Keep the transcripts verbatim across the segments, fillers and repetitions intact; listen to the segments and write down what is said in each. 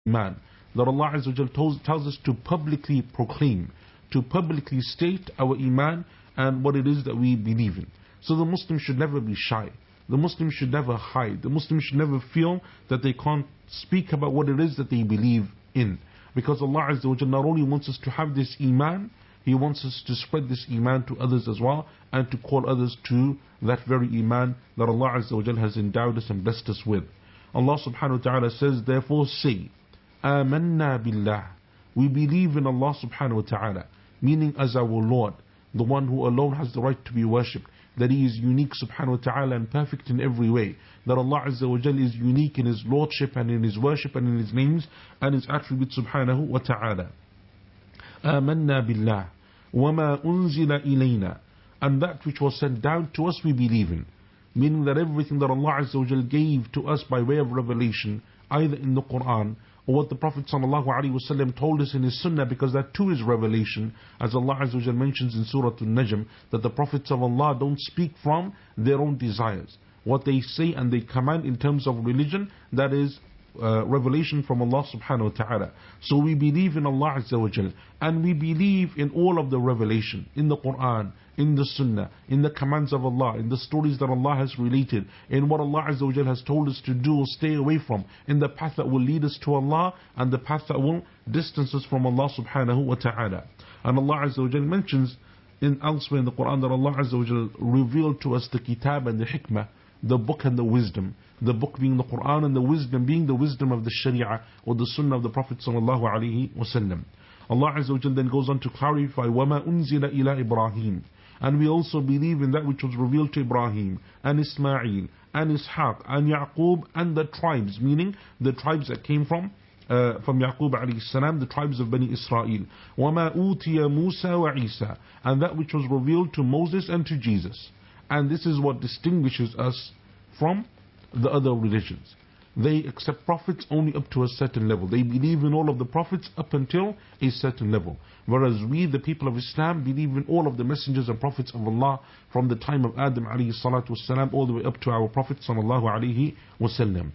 Iman, that Allah Azza wa Jal tells, tells us to publicly proclaim, to publicly state our Iman and what it is that we believe in. So the Muslim should never be shy. The Muslim should never hide. The Muslim should never feel that they can't speak about what it is that they believe in. Because Allah Azza wa Jal not only wants us to have this Iman, He wants us to spread this Iman to others as well, and to call others to that very Iman that Allah Azza wa Jal has endowed us and blessed us with. Allah subhanahu wa ta'ala says, therefore say, Amanna billah. We believe in Allah subhanahu wa ta'ala, meaning as our Lord, the one who alone has the right to be worshipped, that He is unique subhanahu wa ta'ala and perfect in every way, that Allah Azza wa Jal is unique in His lordship and in His worship and in His names and His attributes subhanahu wa ta'ala. Amanna billah wama unzila ilayna, and that which was sent down to us we believe in, meaning that everything that Allah Azza wa Jal gave to us by way of revelation, either in the Quran or what the Prophet sallallahu alaihi wasallam told us in his Sunnah, because that too is revelation, as Allah Azza wa Jal mentions in Surah An-Najm, that the Prophets of Allah don't speak from their own desires. What they say and they command in terms of religion, that is Uh, revelation from Allah subhanahu wa ta'ala. So we believe in Allah Azza wa Jal, and we believe in all of the revelation, in the Quran, in the Sunnah, in the commands of Allah, in the stories that Allah has related, in what Allah Azza wa Jal has told us to do or stay away from, in the path that will lead us to Allah and the path that will distance us from Allah subhanahu wa ta'ala. And Allah Azza wa Jal mentions in elsewhere in the Quran that Allah Azza wa Jal revealed to us the kitab and the hikmah, the book and the wisdom, the book being the Quran and the wisdom being the wisdom of the Sharia or the Sunnah of the Prophet sallallahu alaihi wasallam. Allah Azza wa Jalla then goes on to clarify, وَمَا أُنزِلَ إِلَىٰ إِبْرَاهِيمَ, and we also believe in that which was revealed to Ibrahim and Ismail and Ishaq and Yaqub and the tribes, meaning the tribes that came from uh, from Yaqub alayhi salam, the tribes of Bani Israel. وَمَا أُوتِيَ مُوسَى وَعِيسَى, and that which was revealed to Moses and to Jesus. And this is what distinguishes us from the other religions. They accept prophets only up to a certain level. They believe in all of the prophets up until a certain level. Whereas we, the people of Islam, believe in all of the messengers and prophets of Allah from the time of Adam alayhi salatu wasalam all the way up to our Prophet sallallahu alayhi wasallam.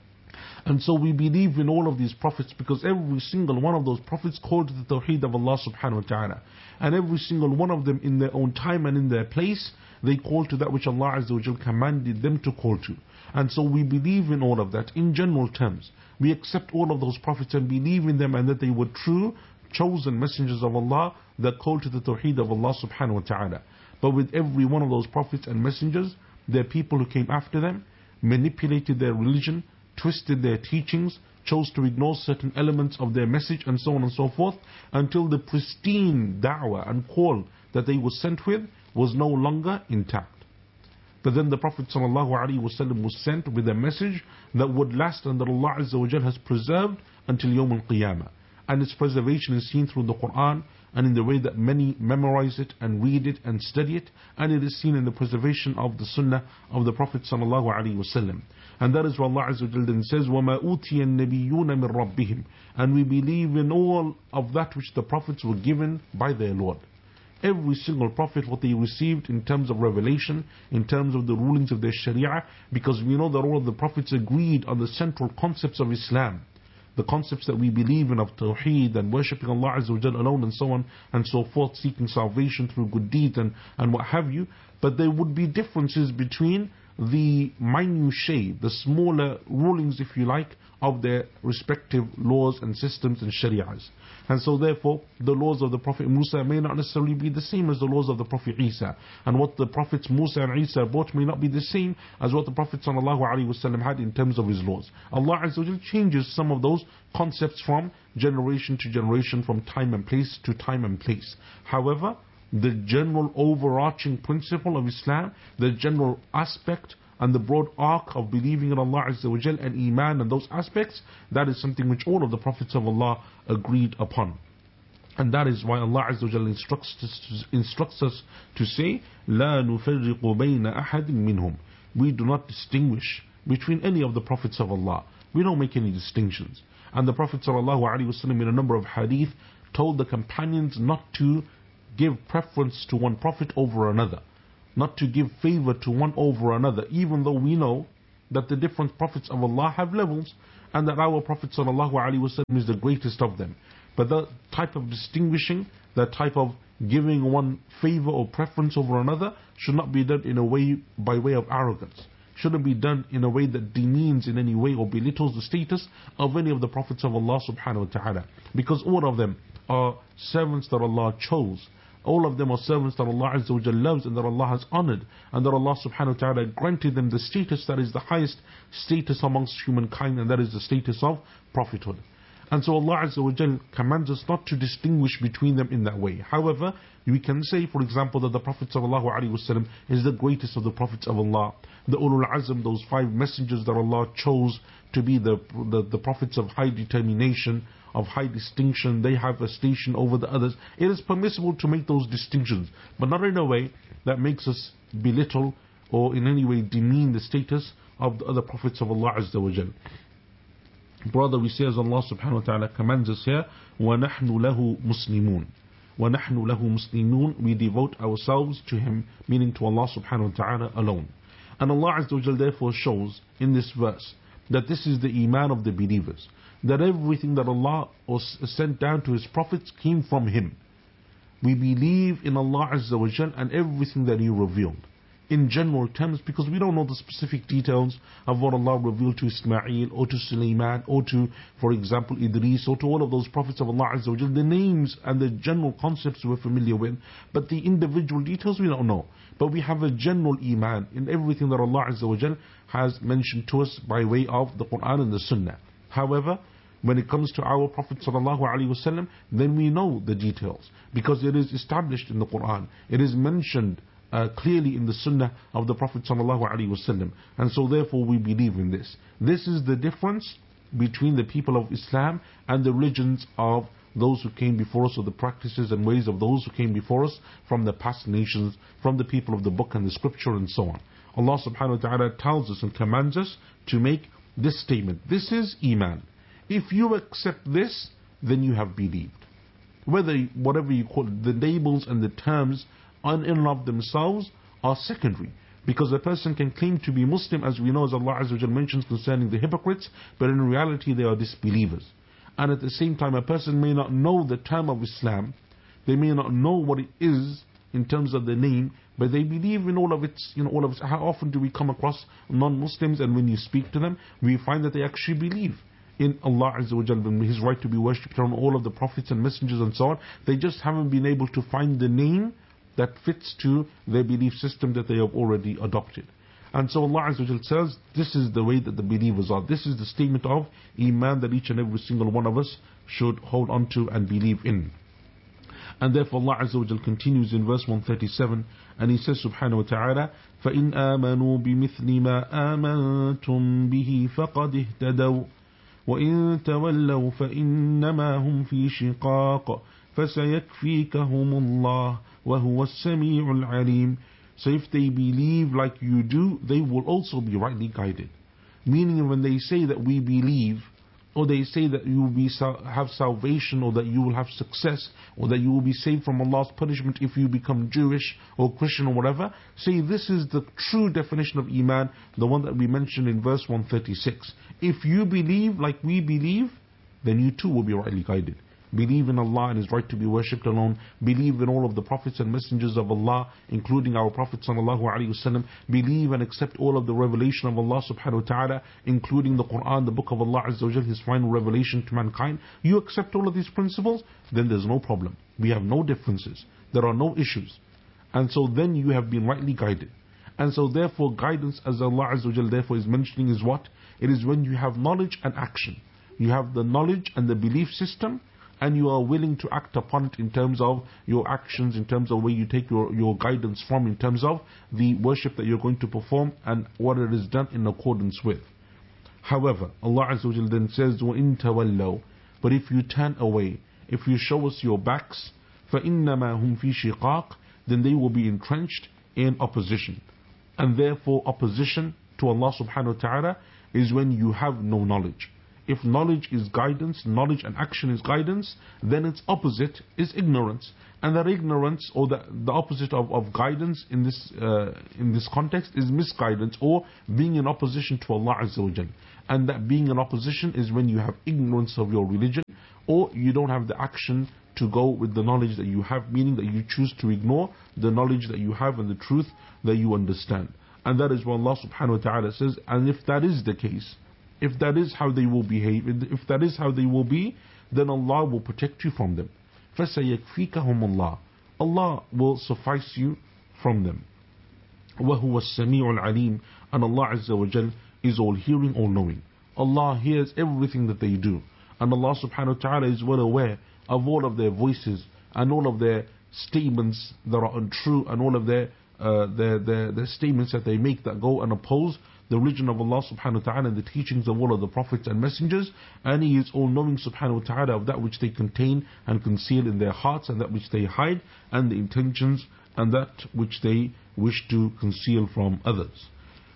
And so we believe in all of these prophets because every single one of those prophets called to the Tawheed of Allah subhanahu wa ta'ala. And every single one of them in their own time and in their place, they call to that which Allah Azza wa Jal commanded them to call to. And so we believe in all of that in general terms. We accept all of those prophets and believe in them and that they were true, chosen messengers of Allah that call to the Tawheed of Allah subhanahu wa ta'ala. But with every one of those prophets and messengers, there are people who came after them, manipulated their religion, twisted their teachings, chose to ignore certain elements of their message and so on and so forth, until the pristine da'wah and call that they were sent with was no longer intact. But then the Prophet ﷺ was sent with a message that would last and that Allah Azza wa Jal has preserved until Yawm al-Qiyamah. And its preservation is seen through the Quran and in the way that many memorize it and read it and study it, and it is seen in the preservation of the Sunnah of the Prophet ﷺ. And that is why Allah Azza wa Jal then says, وَمَا أُوتِيَ النَّبِيُّونَ مِن رَبِّهِمْ, and we believe in all of that which the prophets were given by their Lord. Every single prophet, what they received in terms of revelation, in terms of the rulings of their Sharia, because we know that all of the prophets agreed on the central concepts of Islam, the concepts that we believe in of Tawheed and worshipping Allah Azza wa Jal alone and so on and so forth, seeking salvation through good deeds and, and what have you. But there would be differences between the minutiae, the smaller rulings, if you like, of their respective laws and systems and shari'ahs. And so therefore, the laws of the Prophet Musa may not necessarily be the same as the laws of the Prophet Isa. And what the Prophets Musa and Isa brought may not be the same as what the Prophet ﷺ had in terms of his laws. Allah Azza wa Jal changes some of those concepts from generation to generation, from time and place to time and place. However, the general overarching principle of Islam, the general aspect and the broad arc of believing in Allah Azza wa Jal and Iman and those aspects, that is something which all of the Prophets of Allah agreed upon. And that is why Allah Azza wa Jal instructs us, instructs us to say, لا نفرق بين أحد منهم. We do not distinguish between any of the Prophets of Allah. We don't make any distinctions. And the Prophet ﷺ in a number of hadith told the companions not to give preference to one Prophet over another, not to give favor to one over another, even though we know that the different prophets of Allah have levels, and that our Prophet sallallahu alaihi wasallam is the greatest of them. But the type of distinguishing, that type of giving one favor or preference over another should not be done in a way by way of arrogance. Shouldn't be done in a way that demeans in any way or belittles the status of any of the prophets of Allah subhanahu wa ta'ala. Because all of them are servants that Allah chose. All of them are servants that Allah Azza wa Jalla loves and that Allah has honored, and that Allah subhanahu wa ta'ala granted them the status that is the highest status amongst humankind, and that is the status of prophethood. And so Allah Azza wa Jal commands us not to distinguish between them in that way. However, we can say, for example, that the Prophet sallallahu alaihi wasallam is the greatest of the prophets of Allah. The Ulul Azm, those five messengers that Allah chose to be the, the, the prophets of high determination, of high distinction, they have a station over the others. It is permissible to make those distinctions, but not in a way that makes us belittle or in any way demean the status of the other prophets of Allah Azza wa Jal. Brother, we say as Allah subhanahu wa ta'ala commands us here, وَنَحْنُ لَهُ مُسْلِمُونَ وَنَحْنُ لَهُ مُسْلِمُونَ, we devote ourselves to Him, meaning to Allah subhanahu wa ta'ala alone. And Allah Azza wa Jal therefore shows in this verse that this is the iman of the believers, that everything that Allah was sent down to His prophets came from Him. We believe in Allah Azza wa Jal and everything that He revealed in general terms, because we don't know the specific details of what Allah revealed to Ismail or to Sulaiman or to, for example, Idris or to all of those prophets of Allah Azza wa Jal. The names and the general concepts we're familiar with, but the individual details we don't know. But we have a general iman in everything that Allah Azza wa Jal has mentioned to us by way of the Quran and the Sunnah. However, when it comes to our Prophet sallallahu alaihi wasallam, then we know the details, because it is established in the Quran. It is mentioned Uh, clearly in the Sunnah of the Prophet sallallahu alaihi wasallam, and so therefore we believe in this. This is the difference between the people of Islam and the religions of those who came before us, or the practices and ways of those who came before us from the past nations, from the people of the book and the scripture and so on. Allah subhanahu wa ta'ala tells us and commands us to make this statement. This is Iman. If you accept this, then you have believed. Whether, whatever you call it, the labels and the terms in and of themselves are secondary, because a person can claim to be Muslim, as we know, as Allah Azza wa Jal mentions concerning the hypocrites, but in reality they are disbelievers. And at the same time, a person may not know the term of Islam, they may not know what it is in terms of the name, but they believe in all of its, you know, all of its. How often do we come across non-Muslims, and when you speak to them, we find that they actually believe in Allah Azza wa Jal, His right to be worshipped, on all of the prophets and messengers and so on. They just haven't been able to find the name that fits to their belief system that they have already adopted. And so Allah Azza wa Jal says, this is the way that the believers are. This is the statement of Iman that each and every single one of us should hold on to and believe in. And therefore Allah Azza wa Jal continues in verse one thirty-seven, and He says subhanahu wa ta'ala, فَإِنْ آمَنُوا بِمِثْلِ مَا آمَنْتُمْ بِهِ فَقَدْ اهْتَدَوْا وَإِن تَوَلَّوْا فَإِنَّمَا هُمْ فِي شِقَاقٍ فَسَيَكْفِيكَهُمُ اللَّهُ وَهُوَ السَّمِيعُ الْعَلِيمُ. So if they believe like you do, they will also be rightly guided. Meaning, when they say that we believe, or they say that you will be, have salvation, or that you will have success, or that you will be saved from Allah's punishment if you become Jewish or Christian or whatever, say this is the true definition of Iman, the one that we mentioned in verse one thirty-six. If you believe like we believe, then you too will be rightly guided. Believe in Allah and His right to be worshipped alone. Believe in all of the prophets and messengers of Allah, including our Prophet sallallahu alaihi wasallam. Believe and accept all of the revelation of Allah subhanahu wa ta'ala, including the Quran, the book of Allah Azza wa Jal, His final revelation to mankind. You accept all of these principles, then there's no problem. We have no differences. There are no issues. And so then you have been rightly guided. And so therefore guidance, as Allah Azza wa Jal therefore is mentioning, is what? It is when you have knowledge and action. You have the knowledge and the belief system, and you are willing to act upon it in terms of your actions, in terms of where you take your, your guidance from, in terms of the worship that you're going to perform and what it is done in accordance with. However, Allah Azza wa Jal then says, وَإِن تَوَلَّوْا, but if you turn away, if you show us your backs, فَإِنَّمَا هُمْ فِي شِقَاقٍ, then they will be entrenched in opposition. And therefore opposition to Allah subhanahu wa ta'ala is when you have no knowledge. If knowledge is guidance, knowledge and action is guidance, then its opposite is ignorance. And that ignorance, or the, the opposite of, of guidance in this uh, in this context, is misguidance, or being in opposition to Allah Azza wa Jal. And that being in opposition is when you have ignorance of your religion, or you don't have the action to go with the knowledge that you have, meaning that you choose to ignore the knowledge that you have and the truth that you understand. And that is what Allah subhanahu wa ta'ala says. And if that is the case, if that is how they will behave, if that is how they will be, then Allah will protect you from them. فَسَيَكْفِيكَهُمُ اللَّهُ, Allah will suffice you from them. وَهُوَ السَّمِيعُ الْعَلِيمُ, and Allah Azza wa Jal is all hearing, all knowing. Allah hears everything that they do. And Allah subhanahu wa ta'ala is well aware of all of their voices and all of their statements that are untrue and all of their, uh, their, their, their statements that they make that go and oppose the religion of Allah subhanahu wa ta'ala and the teachings of all of the prophets and messengers. And He is all knowing subhanahu wa ta'ala of that which they contain and conceal in their hearts and that which they hide and the intentions and that which they wish to conceal from others.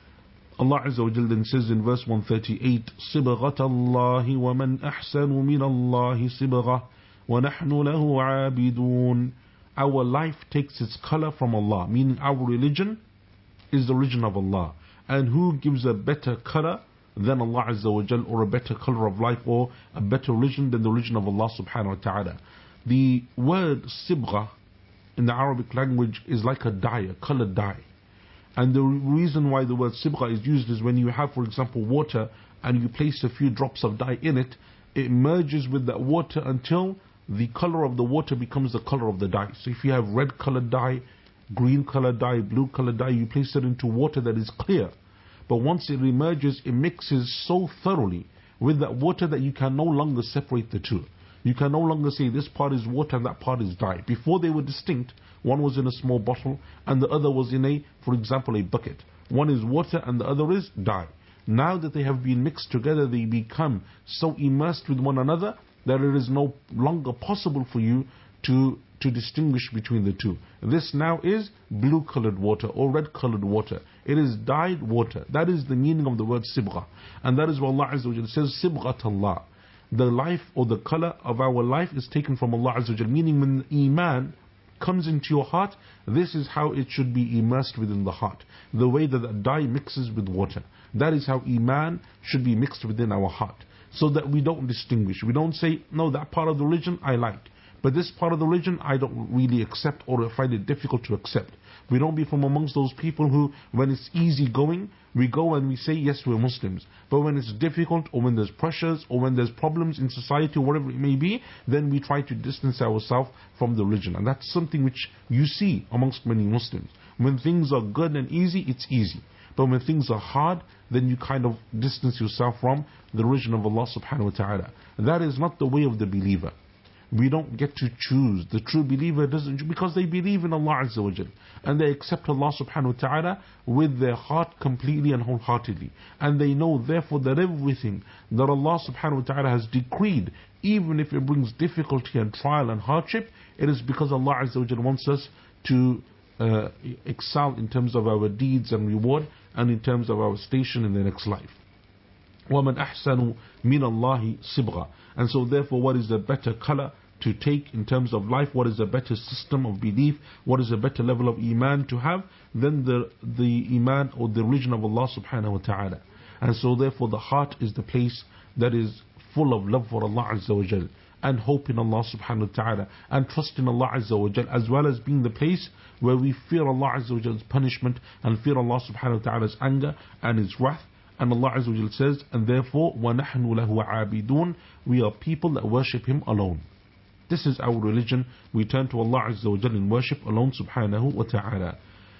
Allah Azza wa Jal then says in verse one thirty-eight, صِبْغَةَ اللَّهِ وَمَنْ أَحْسَنُ مِنَ اللَّهِ صِبْغَةً وَنَحْنُ لَهُ عَابِدُونَ. Our life takes its color from Allah, meaning our religion is the religion of Allah. And who gives a better color than Allah Azza wa Jal, or a better color of life, or a better religion than the religion of Allah subhanahu wa ta'ala? The word sibgha in the Arabic language is like a dye, a colored dye. And the reason why the word sibgha is used is when you have, for example, water and you place a few drops of dye in it, it merges with that water until the color of the water becomes the color of the dye. So if you have red colored dye, green colored dye, blue colored dye, you place it into water that is clear. But once it emerges, it mixes so thoroughly with that water that you can no longer separate the two. You can no longer say this part is water and that part is dye. Before they were distinct. One was in a small bottle and the other was in a, for example, a bucket. One is water and the other is dye. Now that they have been mixed together, they become so immersed with one another that it is no longer possible for you to, to distinguish between the two. This now is blue colored water or red colored water. It is dyed water. That is the meaning of the word sibgha. And that is what Allah Azza wa Jalla says, Sibghat Allah. The life or the color of our life is taken from Allah Azza wa Jalla, meaning when Iman comes into your heart, this is how it should be immersed within the heart. The way that the dye mixes with water. That is how Iman should be mixed within our heart. So that we don't distinguish. We don't say, no, that part of the religion I like, but this part of the religion I don't really accept or find it difficult to accept. We don't be from amongst those people who, when it's easy going, we go and we say, yes, we're Muslims. But when it's difficult, or when there's pressures, or when there's problems in society, or whatever it may be, then we try to distance ourselves from the religion. And that's something which you see amongst many Muslims. When things are good and easy, it's easy. But when things are hard, then you kind of distance yourself from the religion of Allah subhanahu wa ta'ala. That is not the way of the believer. We don't get to choose. The true believer doesn't, because they believe in Allah Azza wa Jal, and they accept Allah subhanahu wa ta'ala with their heart completely and wholeheartedly. And they know therefore that everything that Allah subhanahu wa ta'ala has decreed, even if it brings difficulty and trial and hardship, it is because Allah Azza wa Jal wants us to uh, excel in terms of our deeds and reward, and in terms of our station in the next life. وَمَنْ أَحْسَنُ مِنَ اللَّهِ صِبْغًا. And so therefore, what is the better color to take in terms of life? What is a better system of belief? What is a better level of Iman to have than the, the Iman or the religion of Allah subhanahu wa ta'ala? And so therefore the heart is the place that is full of love for Allah Azza wa Jal, and hope in Allah subhanahu wa ta'ala, and trust in Allah Azza wa Jal, as well as being the place where we fear Allah Azza wa Jal's punishment and fear Allah subhanahu wa ta'ala's anger and His wrath. And Allah Azza wa Jal says, and therefore وَنَحْنُ لَهُ عَابِدُونَ, we are people that worship Him alone. This is our religion. We turn to Allah Azza wa Jal in worship alone subhanahu wa ta'ala.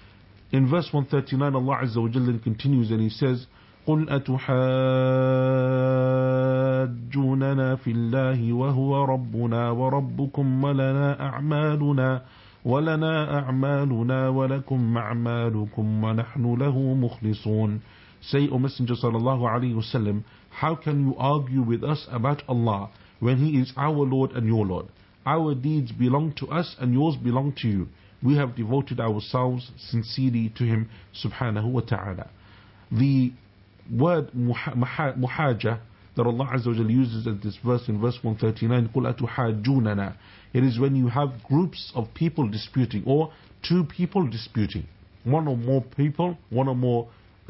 In verse one thirty-nine, Allah Azza wa Jal then continues and He says, قُلْ أَتُحَاجُّونَنَا فِي اللَّهِ وَهُوَ رَبُّنَا وَرَبُّكُمْ وَلَنَا أَعْمَالُنَا وَلَنَا أَعْمَالُنَا وَلَكُمْ أَعْمَالُكُمْ وَنَحْنُ لَهُ مُخْلِصُونَ. Say, O Messenger sallallahu alaihi wasallam, how can you argue with us about Allah when He is our Lord and your Lord? Our deeds belong to us and yours belong to you. We have devoted ourselves sincerely to Him subhanahu wa ta'ala. The word muhaja that Allah Azza wa Jalla uses at this verse in verse one thirty-nine, قُلْ أَتُحَاجُّونَنَا, it is when you have groups of people disputing, or two people disputing, one or more people, one or more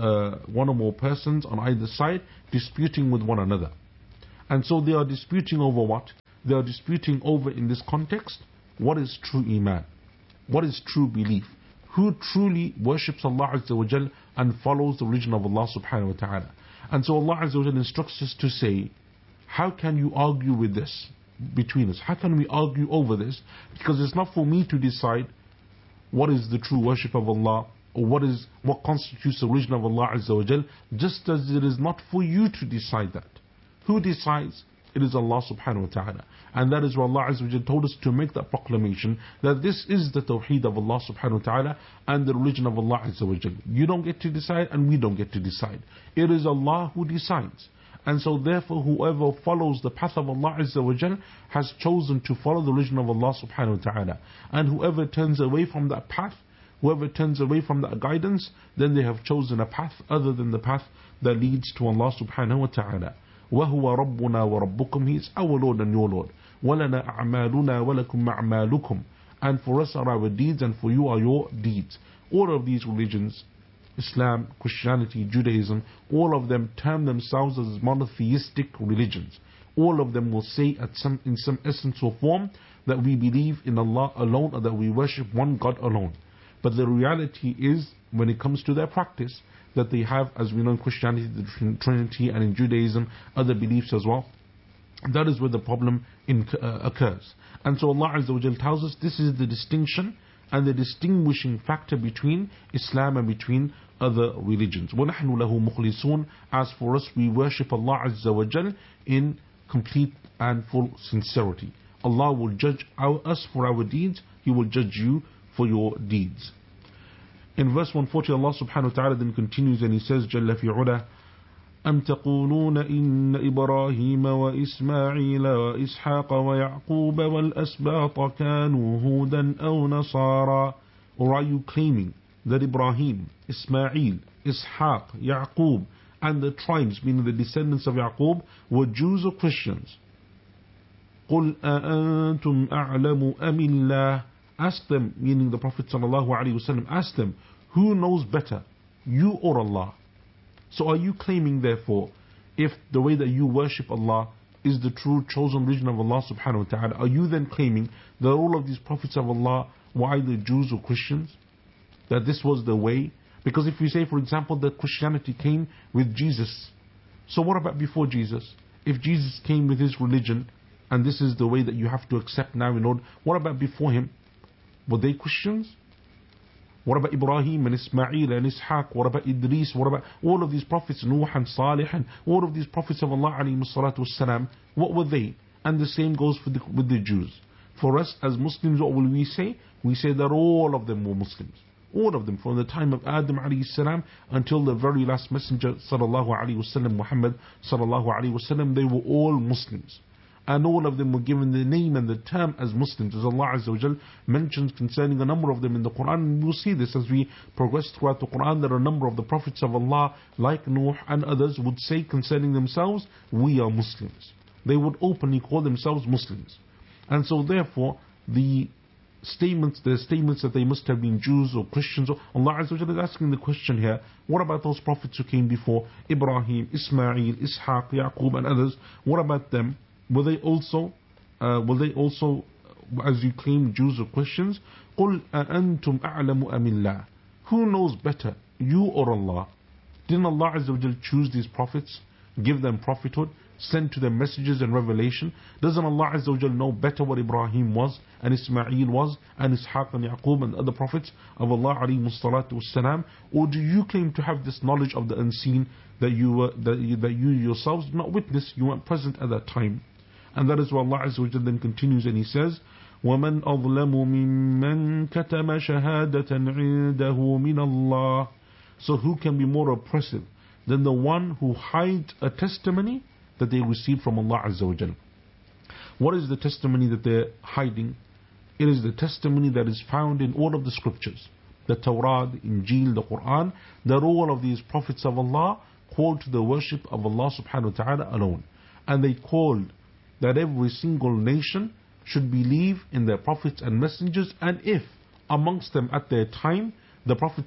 uh, one or more persons on either side disputing with one another. And so they are disputing over what? They are disputing over, in this context, what is true Iman? What is true belief? Who truly worships Allah Azza wa Jal and follows the religion of Allah subhanahu wa ta'ala? And so Allah Azza wa Jal instructs us to say, how can you argue with this between us? How can we argue over this? Because it's not for me to decide what is the true worship of Allah, or what is what constitutes the religion of Allah Azza wa Jal, just as it is not for you to decide that. Who decides? It is Allah subhanahu wa ta'ala. And that is why Allah Azza wa Jal told us to make that proclamation, that this is the tawheed of Allah subhanahu wa ta'ala and the religion of Allah Azza wa Jal. You don't get to decide and we don't get to decide. It is Allah who decides. And so therefore whoever follows the path of Allah Azza wa Jal has chosen to follow the religion of Allah subhanahu wa ta'ala. And whoever turns away from that path, whoever turns away from that guidance, then they have chosen a path other than the path that leads to Allah subhanahu wa ta'ala. وَهُوَ رَبُّنَا وَرَبُّكُمْ He is our Lord and your Lord. وَلَنَا أَعْمَالُنَا وَلَكُمْ أَعْمَالُكُمْ And for us are our deeds and for you are your deeds. All of these religions, Islam, Christianity, Judaism, all of them term themselves as monotheistic religions. All of them will say at some, in some essence or form that we believe in Allah alone, or that we worship one God alone. But the reality is, when it comes to their practice, that they have, as we know in Christianity, the Trinity, and in Judaism, other beliefs as well. That is where the problem in, uh, occurs. And so Allah Azza wa Jal tells us this is the distinction and the distinguishing factor between Islam and between other religions. وَنَحْنُ لَهُ مُخْلِصُونَ As for us, we worship Allah Azza wa Jal in complete and full sincerity. Allah will judge our, us for our deeds. He will judge you for your deeds. In verse one forty, Allah subhanahu wa ta'ala then continues and He says, جَلَّ فِي عُلَى أَمْ تَقُولُونَ إِنَّ إِبْرَاهِيمَ وَإِسْمَاعِيلَ وَإِسْحَاقَ وَيَعْقُوبَ وَالْأَسْبَاطَ كَانُوا هُودًا أَوْ نَصَارًا Or are you claiming that Ibrahim, Ismail, Ishaq, Yaqub, and the tribes, meaning the descendants of Yaqub, were Jews or Christians? قُلْ أَأَنْتُمْ أَعْلَمُ أَمِ اللَّهِ Ask them, meaning the Prophet sallallahu alaihi wasallam, ask them, who knows better, you or Allah? So are you claiming therefore, if the way that you worship Allah is the true chosen religion of Allah subhanahu wa ta'ala, are you then claiming that all of these prophets of Allah were either Jews or Christians? That this was the way? Because if we say, for example, that Christianity came with Jesus, so what about before Jesus? If Jesus came with his religion, and this is the way that you have to accept now in order, what about before him? Were they Christians? What about Ibrahim and Ismail and Ishaq? What about Idris? What about all of these prophets, Nuh and Salih, and all of these prophets of Allah alayhi salatu wassalam? What were they? And the same goes for the, with the Jews. For us as Muslims, what will we say? We say that all of them were Muslims. All of them, from the time of Adam alayhi salam until the very last messenger sallallahu alayhi wasallam, Muhammad sallallahu alayhi wasallam, they were all Muslims. And all of them were given the name and the term as Muslims, as Allah Azza wa Jal mentions concerning a number of them in the Quran. And we'll see this as we progress throughout the Quran. There are a number of the prophets of Allah, like Nuh and others, would say concerning themselves, we are Muslims. They would openly call themselves Muslims. And so therefore, the statements, the statements that they must have been Jews or Christians, or Allah Azza wa Jal is asking the question here, what about those prophets who came before? Ibrahim, Ismail, Ishaq, Yaqub and others, what about them? Were they also, uh, were they also, as you claim, Jews or Christians? قُلْ أَأَنْتُمْ أَعْلَمُ أَمِ اللَّهِ Who knows better, you or Allah? Didn't Allah Azza wa Jal choose these prophets, give them prophethood, send to them messages and revelation? Doesn't Allah Azza wa Jal know better what Ibrahim was, and Ismail was, and Ishaq and Yaqub and other prophets of Allah alayhi salatu wassalam? Or do you claim to have this knowledge of the unseen that you, were, that you, that you yourselves did not witness, you weren't present at that time? And that is why Allah Azza wa Jal then continues and He says, وَمَنْ أَظْلَمُ مِمَّنْ كَتَمَ شَهَادَةً عِنْدَهُ مِنَ اللَّهِ So who can be more oppressive than the one who hides a testimony that they received from Allah Azza wa Jal? What is the testimony that they're hiding? It is the testimony that is found in all of the scriptures. The Torah, the Injil, the Quran, that all of these prophets of Allah called to the worship of Allah subhanahu wa ta'ala alone. And they called that every single nation should believe in their prophets and messengers, and if amongst them at their time the Prophet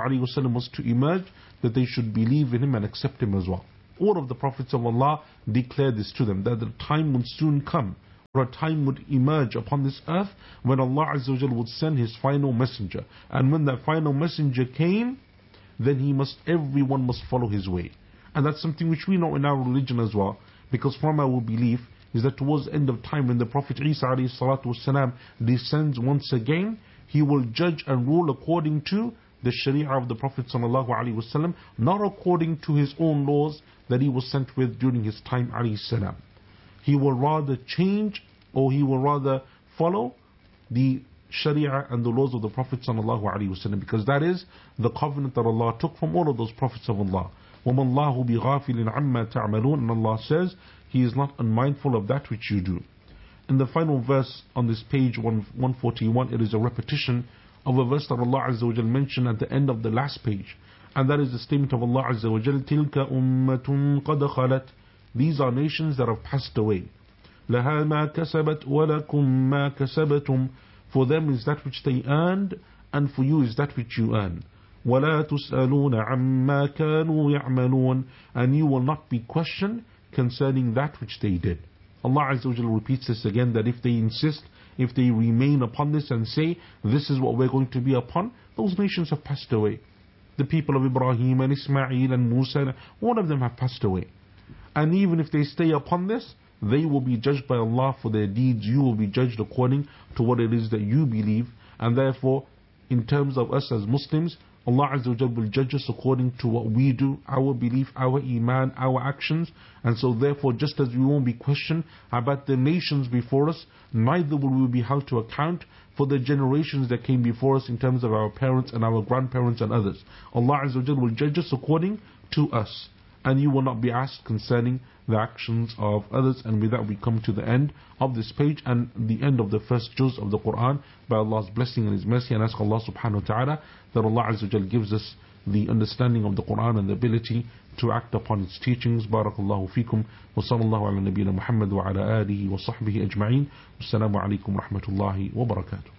ﷺ was to emerge, that they should believe in him and accept him as well. All of the Prophets of Allah declared this to them, that the time would soon come, or a time would emerge upon this earth when Allah Azza wa Jal would send his final messenger. And when that final messenger came, then he must, everyone must follow his way. And that's something which we know in our religion as well, because from our belief is that towards the end of time, when the Prophet Isa alayhi salatu wasalam descends once again, he will judge and rule according to the Sharia of the Prophet sallallahu alaihi wasallam, not according to his own laws that he was sent with during his time alayhi salam. He will rather change, or he will rather follow the Sharia and the laws of the Prophet sallallahu alaihi wasallam, because that is the covenant that Allah took from all of those Prophets of Allah. وَمَا اللَّهُ بِغَافِلٍ عَمَّا تَعْمَلُونَ, and Allah says He is not unmindful of that which you do. In the final verse on this page one forty-one, it is a repetition of a verse that Allah Azza wa Jal mentioned at the end of the last page, and that is the statement of Allah Azza wa Jal, تِلْكَ أُمَّةٌ قَدْ خَلَتْ, these are nations that have passed away. لَهَا مَا كَسَبَتْ وَلَكُمْ مَا كَسَبَتُمْ, for them is that which they earned, and for you is that which you earn. وَلَا تُسْأَلُونَ عَمَّا كَانُوا يَعْمَلُونَ, and you will not be questioned concerning that which they did. Allah Azza wa Jalla repeats this again, that if they insist, if they remain upon this and say, this is what we're going to be upon, those nations have passed away. The people of Ibrahim and Ismail and Musa, all of them have passed away. And even if they stay upon this, they will be judged by Allah for their deeds. You will be judged according to what it is that you believe. And therefore, in terms of us as Muslims, Allah Azza wa Jalla will judge us according to what we do, our belief, our iman, our actions. And so therefore, just as we won't be questioned about the nations before us, neither will we be held to account for the generations that came before us in terms of our parents and our grandparents and others. Allah Azza wa Jalla will judge us according to us, and you will not be asked concerning the actions of others. And with that we come to the end of this page and the end of the first juz of the Quran, by Allah's blessing and His mercy, and ask Allah subhanahu wa ta'ala that Allah Azza wa Jal gives us the understanding of the Quran and the ability to act upon its teachings. Barakallahu feekum, wa sallallahu ala nabiyyina Muhammad wa ala alihi wa sahbihi ajma'in. Wassalamu alaikum wa rahmatullahi wa barakatuh.